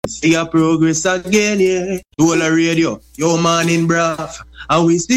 See a progress again, yeah. Dual radio, yo man in brav. And we see